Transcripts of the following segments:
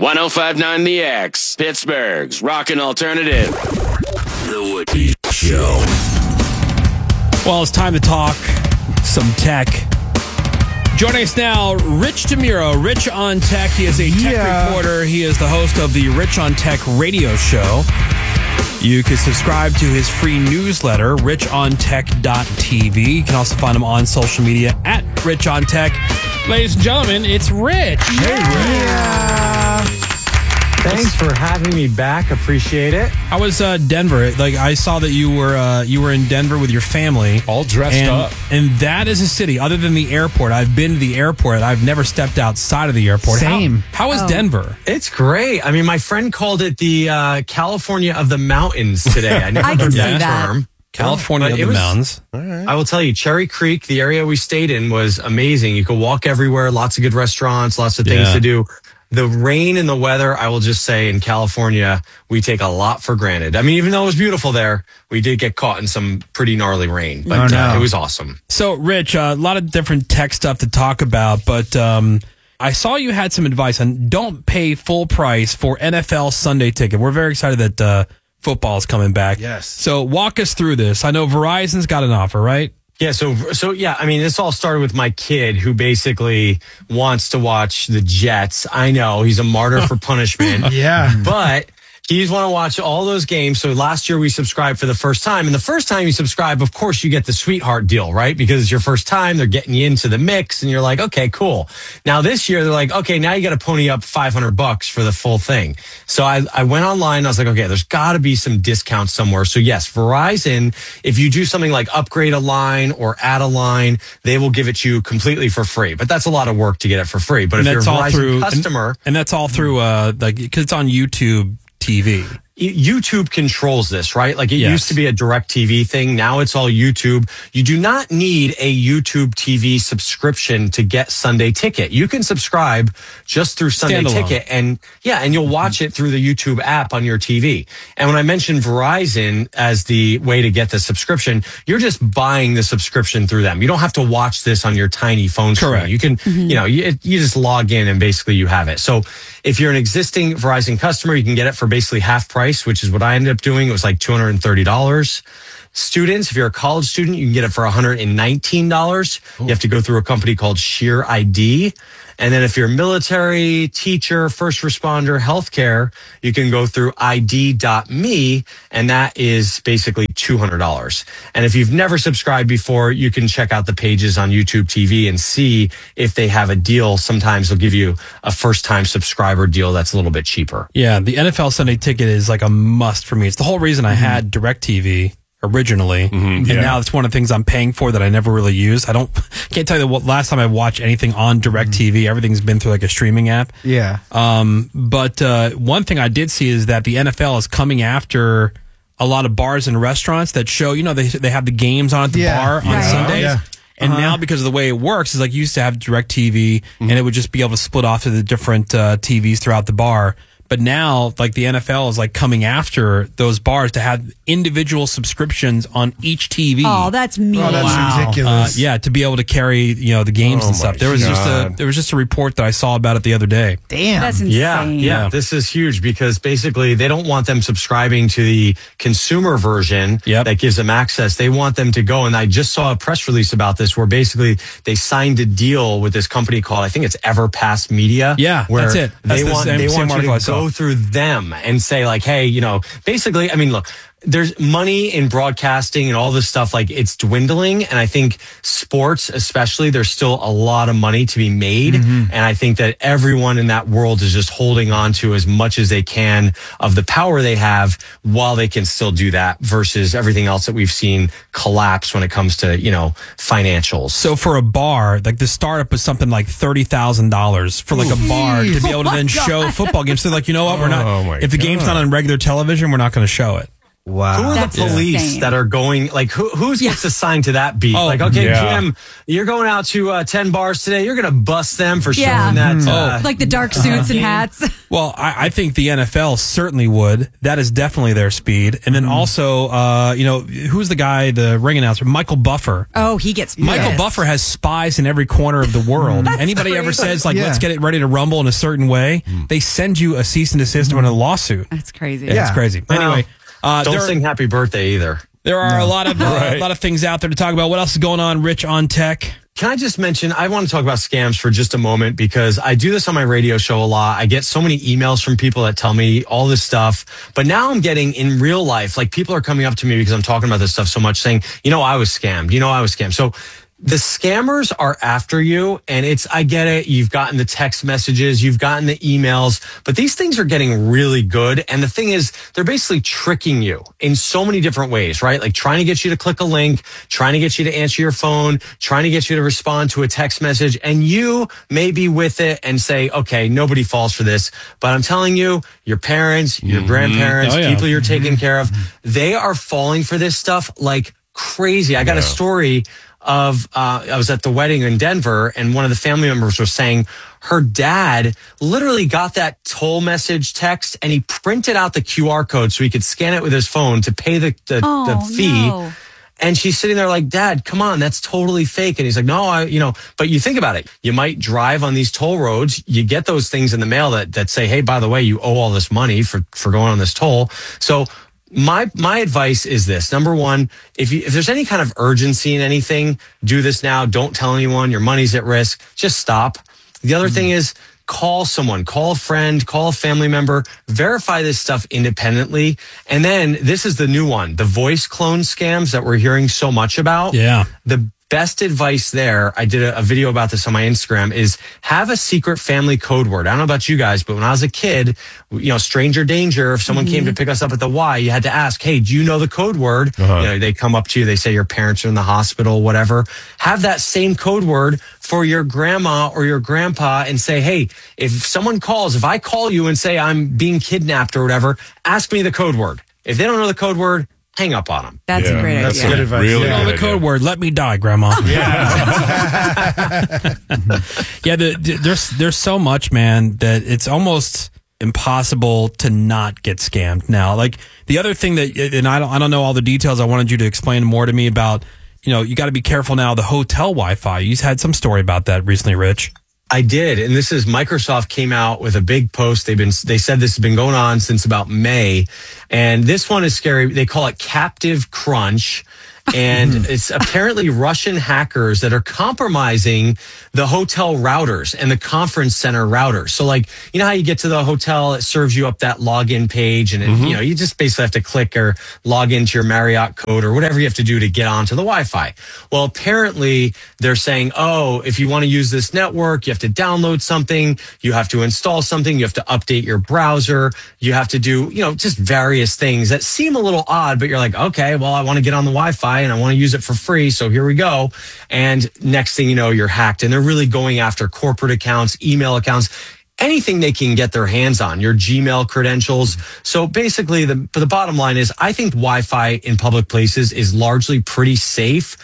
105.9 The X, Pittsburgh's Rockin' Alternative. The Woody Show. Well, it's time to talk some tech. Joining us now, Rich DeMuro. Rich on Tech. He is a tech reporter. He is the host of the Rich on Tech radio show. You can subscribe to his free newsletter, richontech.tv. You can also find him on social media at Rich on Tech. Ladies and gentlemen, it's Rich. Hey, Rich. Thanks for having me back. Appreciate it. How was Denver? Like, I saw that you were in Denver with your family, all dressed up. And that is a city. Other than the airport, I've been to the airport. I've never stepped outside of the airport. Same. How is Denver? It's great. I mean, my friend called it the California of the mountains today. I never heard that term. California of the mountains. Right. I will tell you, Cherry Creek, the area we stayed in, was amazing. You could walk everywhere, lots of good restaurants, lots of things to do. The rain and the weather, I will just say, in California, we take a lot for granted. I mean, even though it was beautiful there, we did get caught in some pretty gnarly rain, but it was awesome. So, Rich, a lot of different tech stuff to talk about, but I saw you had some advice on don't pay full price for NFL Sunday Ticket. We're very excited that football is coming back. Yes. So, walk us through this. I know Verizon's got an offer, right? Yeah, so yeah, I mean, this all started with my kid who basically wants to watch the Jets. I know he's a martyr for punishment. Yeah. But he's want to watch all those games. So last year we subscribed for the first time. And the first time you subscribe, of course, you get the sweetheart deal, right? Because it's your first time. They're getting you into the mix and you're like, okay, cool. Now this year they're like, okay, now you got to pony up $500 for the full thing. So I went online. I was like, okay, there's got to be some discount somewhere. So yes, Verizon, if you do something like upgrade a line or add a line, they will give it to you completely for free. But that's a lot of work to get it for free. But if you're a Verizon customer. And that's all through, because it's on YouTube TV. YouTube controls this, right? Like it used to be a DirecTV thing. Now it's all YouTube. You do not need a YouTube TV subscription to get Sunday Ticket. You can subscribe just through Sunday Ticket and you'll watch it through the YouTube app on your TV. And when I mentioned Verizon as the way to get the subscription, you're just buying the subscription through them. You don't have to watch this on your tiny phone screen. Correct. You can, you just log in and basically you have it. So if you're an existing Verizon customer, you can get it for basically half price, which is what I ended up doing. It was like $230. Students, if you're a college student, you can get it for $119. You have to go through a company called Sheer ID. And then if you're military, teacher, first responder, healthcare, you can go through ID.me, and that is basically $200. And if you've never subscribed before, you can check out the pages on YouTube TV and see if they have a deal. Sometimes they'll give you a first-time subscriber deal that's a little bit cheaper. Yeah, the NFL Sunday Ticket is like a must for me. It's the whole reason I had DirecTV originally, and now it's one of the things I'm paying for that I never really use. Can't tell you what last time I watched anything on DirecTV. Everything's been through like a streaming app. Yeah. But one thing I did see is that the NFL is coming after a lot of bars and restaurants that show, they have the games on at the bar on Sundays. Yeah. And now, because of the way it works, is like you used to have DirecTV, and it would just be able to split off to the different TVs throughout the bar. But now, like the NFL is like coming after those bars to have individual subscriptions on each TV. Oh, that's mean. Oh, that's ridiculous. To be able to carry the games and stuff. There was just a report that I saw about it the other day. Damn, that's insane. Yeah. This is huge because basically they don't want them subscribing to the consumer version that gives them access. They want them to go, and I just saw a press release about this where basically they signed a deal with this company called, I think it's Everpass Media. Yeah, where that's it. They want you to go through them and say like, hey, basically, I mean, look, there's money in broadcasting and all this stuff, like it's dwindling. And I think sports, especially, there's still a lot of money to be made. And I think that everyone in that world is just holding on to as much as they can of the power they have while they can still do that versus everything else that we've seen collapse when it comes to, financials. So for a bar, like the startup was something like $30,000 for like a bar to be able to then show football games. So like, you know what? We're not, if the game's not on regular television, we're not going to show it. Wow. Who are That's the police insane. that are going, like, who's gets assigned to that beat? Like, okay, Jim, you're going out to 10 bars today. You're going to bust them for showing that. Like the dark suits and hats. Well, I think the NFL certainly would. That is definitely their speed. And then also, who's the guy, the ring announcer? Michael Buffer. Oh, he gets pissed. Michael Buffer has spies in every corner of the world. Anybody ever says, like, let's get it ready to rumble in a certain way, they send you a cease and desist and a lawsuit. That's crazy. Yeah, it's crazy. Anyway. Don't sing happy birthday either. There are a lot of things out there to talk about. What else is going on, Rich, on tech? Can I just mention, I want to talk about scams for just a moment because I do this on my radio show a lot. I get so many emails from people that tell me all this stuff. But now I'm getting in real life, like people are coming up to me because I'm talking about this stuff so much saying, I was scammed. So the scammers are after you, and I get it. You've gotten the text messages, you've gotten the emails, but these things are getting really good. And the thing is, they're basically tricking you in so many different ways, right? Like trying to get you to click a link, trying to get you to answer your phone, trying to get you to respond to a text message. And you may be with it and say, okay, nobody falls for this. But I'm telling you, your parents, your grandparents, people you're taking care of, they are falling for this stuff like crazy. I got a story of I was at the wedding in Denver, and one of the family members was saying her dad literally got that toll message text and he printed out the QR code so he could scan it with his phone to pay the fee. No. And she's sitting there like, Dad, come on, that's totally fake. And he's like, no, but you think about it. You might drive on these toll roads. You get those things in the mail that say, hey, by the way, you owe all this money for going on this toll. So my advice is this. Number one, if there's any kind of urgency in anything, do this now. Don't tell anyone your money's at risk. Just stop. The other thing is call someone, call a friend, call a family member, verify this stuff independently. And then this is the new one, the voice clone scams that we're hearing so much about. Yeah. The best advice there, I did a video about this on my Instagram, is have a secret family code word. I don't know about you guys, but when I was a kid, stranger danger, if someone came to pick us up at the Y, you had to ask, hey, do you know the code word? They come up to you, they say your parents are in the hospital, whatever. Have that same code word for your grandma or your grandpa and say, hey, if someone calls, if I call you and say I'm being kidnapped or whatever, ask me the code word. If they don't know the code word, hang up on them. That's a great idea. That's good advice. Really the code word, let me die, Grandma. There's so much, man, that it's almost impossible to not get scammed now. Like the other thing that, and I don't know all the details, I wanted you to explain more to me about, you got to be careful now, the hotel Wi-Fi. You had some story about that recently, Rich. I did. And this is Microsoft came out with a big post. They said this has been going on since about May. And this one is scary. They call it Captive Crunch. And it's apparently Russian hackers that are compromising the hotel routers and the conference center routers. So like, how you get to the hotel, it serves you up that login page and you just basically have to click or log into your Marriott code or whatever you have to do to get onto the Wi-Fi. Well, apparently they're saying, if you want to use this network, you have to download something, you have to install something, you have to update your browser, you have to do, just various things that seem a little odd, but you're like, okay, well, I want to get on the Wi-Fi and I want to use it for free. So here we go. And next thing you know, you're hacked. And they're really going after corporate accounts, email accounts, anything they can get their hands on, your Gmail credentials. So basically, the bottom line is I think Wi-Fi in public places is largely pretty safe.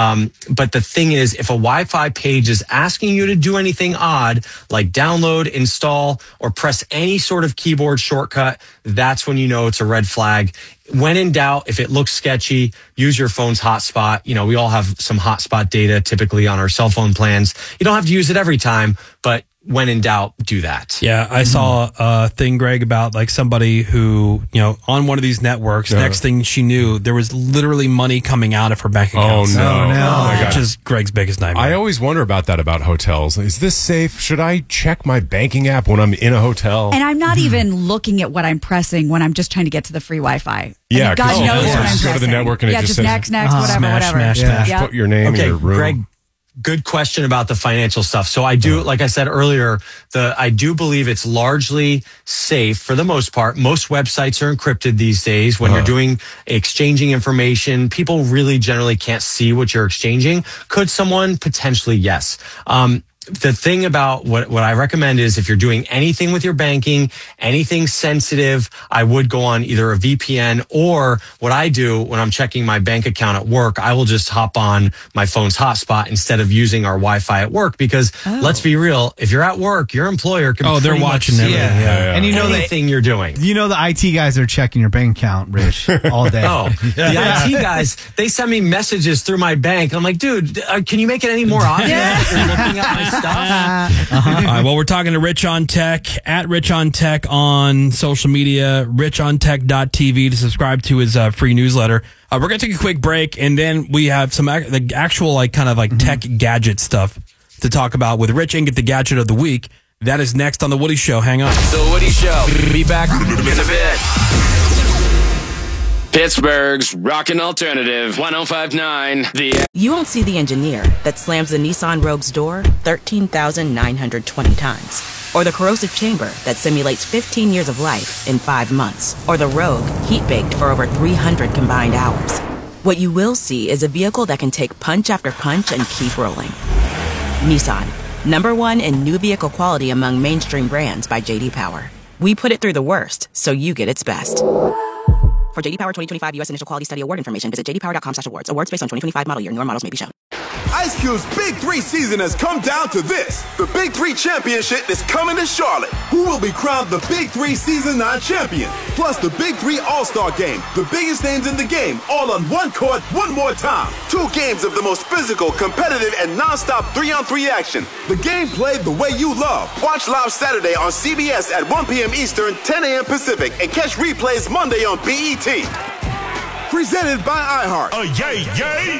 But the thing is, if a Wi-Fi page is asking you to do anything odd, like download, install, or press any sort of keyboard shortcut, that's when you know it's a red flag. When in doubt, if it looks sketchy, use your phone's hotspot. We all have some hotspot data typically on our cell phone plans. You don't have to use it every time, but when in doubt, do that. Yeah, I saw a thing, Greg, about like somebody who, on one of these networks, next thing she knew, there was literally money coming out of her bank account. Oh, no. Oh, my which God. is Greg's biggest nightmare. I always wonder about that about hotels. Is this safe? Should I check my banking app when I'm in a hotel? And I'm not even looking at what I'm pressing when I'm just trying to get to the free Wi-Fi. Yeah, God knows what I'm just pressing. go to the network and it just says next, whatever, smash, whatever. smash. Yep. Put your name in your room. Greg, good question about the financial stuff. So I do, like I said earlier, I do believe it's largely safe for the most part. Most websites are encrypted these days. When you're exchanging information, people really generally can't see what you're exchanging. Could someone? Potentially, yes. the thing about what I recommend is if you're doing anything with your banking, anything sensitive, I would go on either a VPN or what I do when I'm checking my bank account at work, I will just hop on my phone's hotspot instead of using our Wi-Fi at work because let's be real, if you're at work, your employer can they're watching everything. Yeah. And you know anything you're doing. You know the IT guys are checking your bank account, Rich, all day. The IT guys, they send me messages through my bank. I'm like, dude, can you make it any more obvious that you're looking at my stuff? All right, well, we're talking to Rich on Tech, at Rich on Tech on social media, richontech.tv to subscribe to his free newsletter. We're going to take a quick break, and then we have some the actual tech gadget stuff to talk about with Rich and get the gadget of the week. That is next on The Woody Show. Hang on. The Woody Show. Be back in a bit. Pittsburgh's Rockin' Alternative 105.9. You won't see the engineer that slams the Nissan Rogue's door 13,920 times. Or the corrosive chamber that simulates 15 years of life in 5 months. Or the Rogue heat-baked for over 300 combined hours. What you will see is a vehicle that can take punch after punch and keep rolling. Nissan, #1 in new vehicle quality among mainstream brands by J.D. Power. We put it through the worst, so you get its best. For J.D. Power 2025 U.S. Initial Quality Study Award information, visit jdpower.com/awards. Awards based on 2025 model year. Newer models may be shown. Ice Cube's Big 3 season has come down to this. The Big 3 Championship is coming to Charlotte. Who will be crowned the Big 3 Season 9 champion? Plus the Big 3 All-Star Game. The biggest names in the game, all on one court, one more time. 2 games of the most physical, competitive, and non-stop 3-on-3 action. The game played the way you love. Watch live Saturday on CBS at 1 p.m. Eastern, 10 a.m. Pacific, and catch replays Monday on BET. Presented by iHeart. Yay!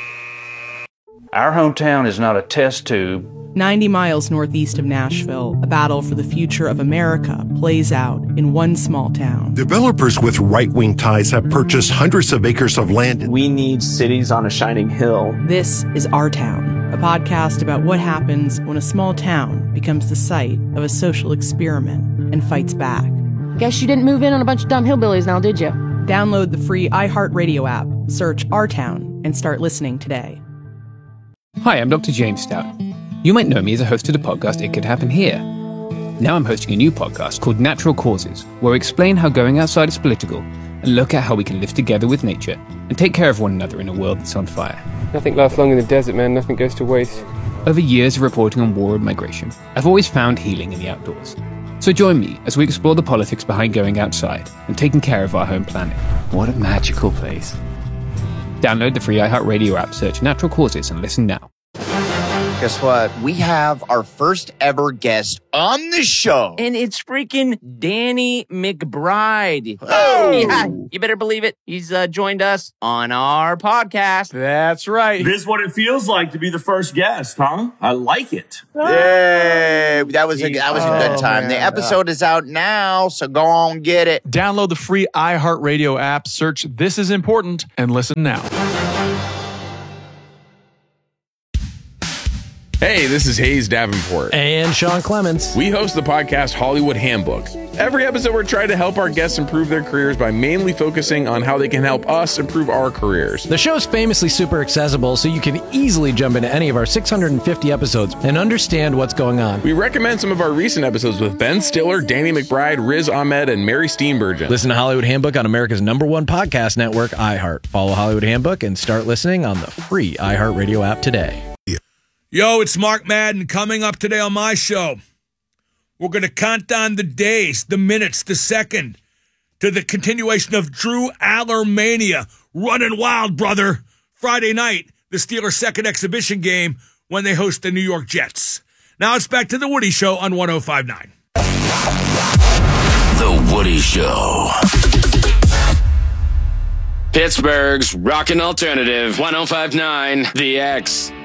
Our hometown is not a test tube. 90 miles northeast of Nashville, a battle for the future of America plays out in one small town. Developers with right-wing ties have purchased hundreds of acres of land. We need cities on a shining hill. This is Our Town, a podcast about what happens when a small town becomes the site of a social experiment and fights back. Guess you didn't move in on a bunch of dumb hillbillies now, did you? Download the free iHeartRadio app, search Our Town, and start listening today. Hi, I'm Dr. James Stout. You might know me as a host of the podcast It Could Happen Here. Now I'm hosting a new podcast called Natural Causes, where we explain how going outside is political and look at how we can live together with nature and take care of one another in a world that's on fire. Nothing lasts long in the desert, man. Nothing goes to waste. Over years of reporting on war and migration, I've always found healing in the outdoors. So join me as we explore the politics behind going outside and taking care of our home planet. What a magical place. Download the free iHeartRadio app, search Natural Causes, and listen now. Guess what? We have our first ever guest on the show. And it's freaking Danny McBride. Oh! Yeah, you better believe it. He's joined us on our podcast. That's right. This is what it feels like to be the first guest, huh? I like it. Yay! That was a good time. Man. The episode is out now, so go on get it. Download the free iHeartRadio app, search This Is Important, and listen now. Hey, this is Hayes Davenport. And Sean Clements. We host the podcast Hollywood Handbook. Every episode, we're trying to help our guests improve their careers by mainly focusing on how they can help us improve our careers. The show's famously super accessible, so you can easily jump into any of our 650 episodes and understand what's going on. We recommend some of our recent episodes with Ben Stiller, Danny McBride, Riz Ahmed, and Mary Steenburgen. Listen to Hollywood Handbook on America's #1 podcast network, iHeart. Follow Hollywood Handbook and start listening on the free iHeartRadio app today. Yo, it's Mark Madden. Coming up today on my show, we're going to count down the days, the minutes, the second to the continuation of Drew Aller mania. Running wild, brother. Friday night, the Steelers' second exhibition game when they host the New York Jets. Now it's back to The Woody Show on 105.9. The Woody Show. Pittsburgh's Rockin' Alternative 105.9 The X.